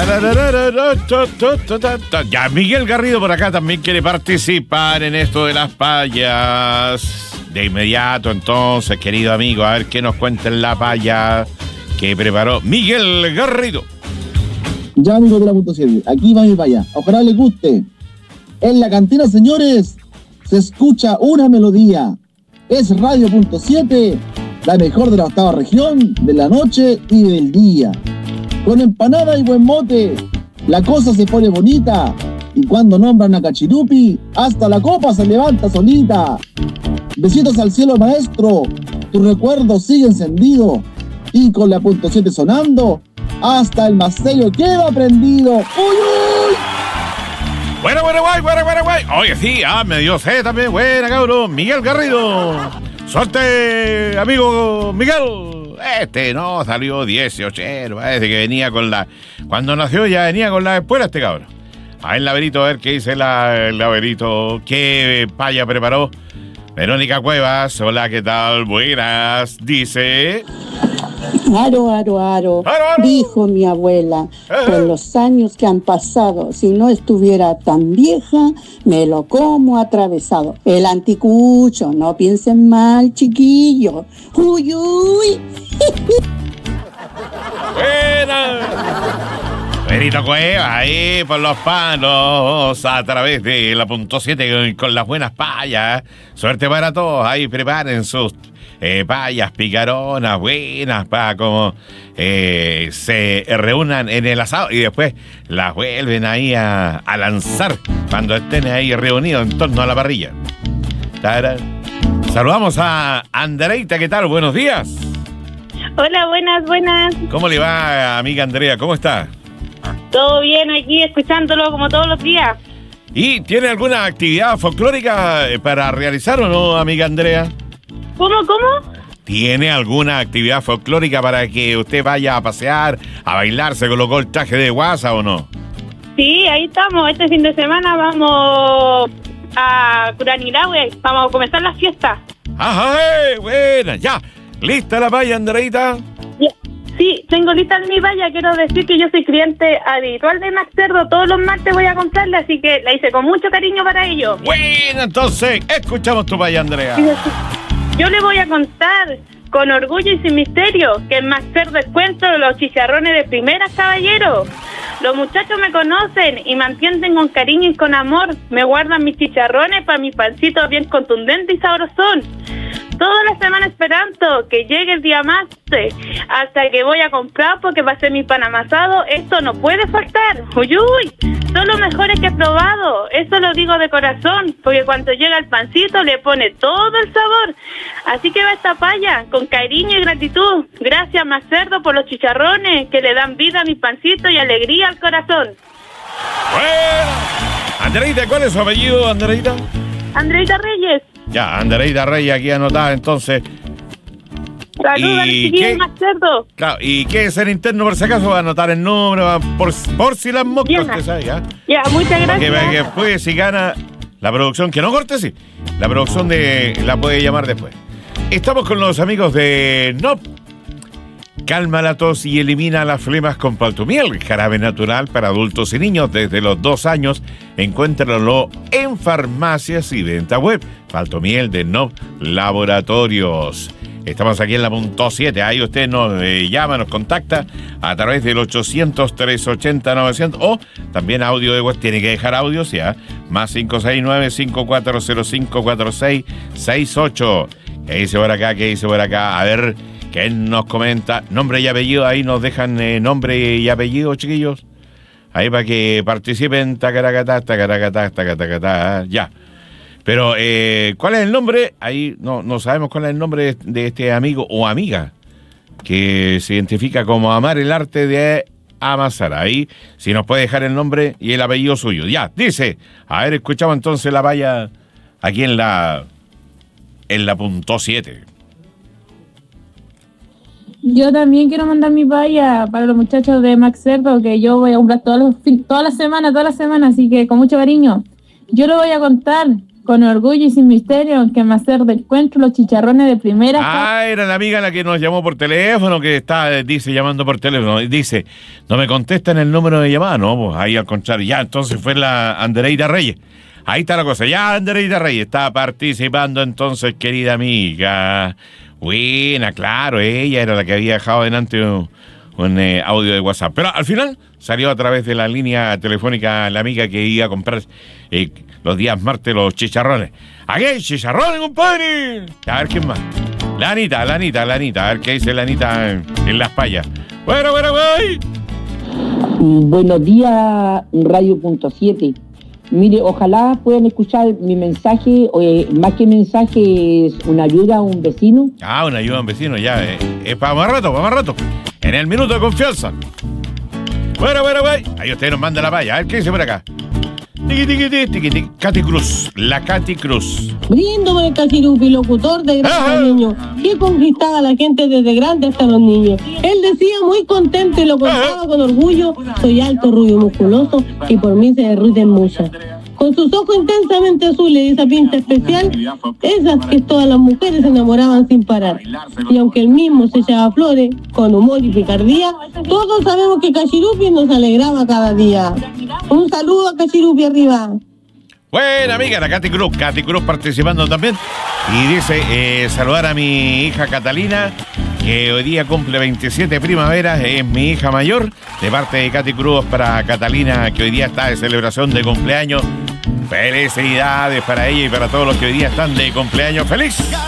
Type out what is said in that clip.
Ya, Miguel Garrido por acá también quiere participar en esto de las payas. De inmediato, entonces, querido amigo, a ver qué nos cuenta en la paya que preparó Miguel Garrido. Ya, amigos de la punto 7, aquí va mi paya. Ojalá les guste. En la cantina, señores, se escucha una melodía. Es Radio Punto 7, la mejor de la octava región, de la noche y del día. Con empanada y buen mote, la cosa se pone bonita. Y cuando nombran a Cachirupi, hasta la copa se levanta solita. Besitos al cielo, maestro, tu recuerdo sigue encendido. Y con la punto 7 sonando, hasta el más serio queda prendido. ¡Uy, uy! Buena, guay. Oye, sí, me dio sed también. Buena, cabrón. Miguel Garrido. Suerte, amigo Miguel. No salió 18. Parece que venía con la... Cuando nació ya venía con la espuela este cabrón. A ver, Laberito, a ver qué dice el Laberito. ¿Qué paya preparó? Verónica Cuevas. Hola, ¿qué tal? Buenas. Dice... Aro, dijo mi abuela, con los años que han pasado, si no estuviera tan vieja, me lo como atravesado. El anticucho, no piensen mal, chiquillo. Uy, uy. Buena. Benito Cueva, ahí por los palos, a través de la punto 7 con las buenas payas. Suerte para todos, ahí preparen sus payas picaronas, buenas, para como se reúnan en el asado y después las vuelven ahí a lanzar cuando estén ahí reunidos en torno a la parrilla. Saludamos a Andreita, ¿qué tal? Buenos días. Hola, buenas. ¿Cómo le va, amiga Andrea? ¿Cómo está? Todo bien aquí, escuchándolo como todos los días. ¿Y tiene alguna actividad folclórica para realizar o no, amiga Andrea? ¿Cómo? ¿Tiene alguna actividad folclórica para que usted vaya a pasear, a bailar? ¿Se colocó el traje de guasa o no? Sí, ahí estamos. Este fin de semana vamos a Curanilahue. Vamos a comenzar la fiesta. ¡Ajá! Buena, ya. ¿Lista la paya, Andreita? Sí, tengo lista mi valla. Quiero decir que yo soy cliente habitual de Max Cerdo. Todos los martes voy a comprarla, así que la hice con mucho cariño para ellos. Bueno, entonces, escuchamos tu valla, Andrea. Yo le voy a contar con orgullo y sin misterio que en Max Cerdo encuentro los chicharrones de primera, caballero. Los muchachos me conocen y me atienden con cariño y con amor. Me guardan mis chicharrones para mis pancitos bien contundentes y sabrosón. Toda la semana esperando que llegue el día más hasta que voy a comprar porque va a ser mi pan amasado. Esto no puede faltar. Uy, son los mejores que he probado. Eso lo digo de corazón, porque cuando llega el pancito le pone todo el sabor. Así que va esta paya con cariño y gratitud. Gracias, Max Cerdo, por los chicharrones que le dan vida a mi pancito y alegría al corazón. Bueno, Andreita, ¿cuál es su apellido, Andreita? Andreita Reyes. Ya, Andreita Reyes aquí anotada, entonces. Saludos al chiquillo Max Cerdo. Claro, ¿y qué es el interno por si acaso? Va a anotar el número, por si las moscas, usted sabe, ¿ya? Ya, muchas gracias. Porque después si gana la producción, que no corte, sí. La producción la puede llamar después. Estamos con los amigos de NOP. Calma la tos y elimina las flemas con Paltomiel, jarabe natural para adultos y niños desde los 2 años. Encuéntralo en farmacias y venta web. Paltomiel de NOP Laboratorios. Estamos aquí en la punto 7. Ahí usted nos llama, nos contacta a través del 800-380-900 o también audio de web. Tiene que dejar audios ya. Más 569-5405-4668. ¿Qué dice por acá? A ver, ¿qué nos comenta? Nombre y apellido. Ahí nos dejan nombre y apellido, chiquillos. Ahí para que participen. Tacaracatá. Ya. Pero, ¿cuál es el nombre? Ahí no sabemos cuál es el nombre de este amigo o amiga que se identifica como amar el arte de amasar. Ahí, si nos puede dejar el nombre y el apellido suyo. Ya, dice. A ver, escuchamos entonces la valla aquí en la punto 7. Yo también quiero mandar mi valla para los muchachos de Max Cerdo, que yo voy a comprar todas las semanas, así que con mucho cariño. Yo le voy a contar con orgullo y sin misterio, que me hacer de encuentro los chicharrones de primera. Ah, era la amiga la que nos llamó por teléfono, que está, dice, llamando por teléfono. Dice, no me contestan el número de llamada. No, pues ahí al contrario. Ya, entonces fue la Andereira Reyes. Ahí está la cosa. Ya Andereira Reyes está participando entonces, querida amiga. Buena, claro, ella era la que había dejado adelante un audio de WhatsApp. Pero al final salió a través de la línea telefónica la amiga que iba a comprar los días martes los chicharrones. ¡Aquí hay chicharrones, compadre! A ver quién más. La Anita. A ver qué dice la Anita en Las Payas. Bueno, güey. Buenos días, Radio.7. Mire, ojalá puedan escuchar mi mensaje, más que mensaje, es una ayuda a un vecino. Ah, una ayuda a un vecino, ya. Es para más rato. En el minuto de confianza. Bueno, güey. Ahí usted nos manda la paya. A ver qué dice por acá. Tiqui. Katy Cruz. La Katy Cruz. Brindo por el Cachirupi, locutor de Gran Niño, que conquistaba a la gente desde grande hasta los niños. Él decía muy contento y lo contaba con orgullo: soy alto, rubio, musculoso y por mí se derriten muchas. Con sus ojos intensamente azules y esa pinta especial, esas que todas las mujeres se enamoraban sin parar. Y aunque él mismo se echaba flores, con humor y picardía, todos sabemos que Cachirupi nos alegraba cada día. Un saludo a Cachirupi arriba. Buena amiga, la Katy Cruz participando también. Y dice, saludar a mi hija Catalina, que hoy día cumple 27 primaveras, es mi hija mayor. De parte de Katy Cruz para Catalina, que hoy día está de celebración de cumpleaños. Felicidades para ella y para todos los que hoy día están de cumpleaños. ¡Feliz!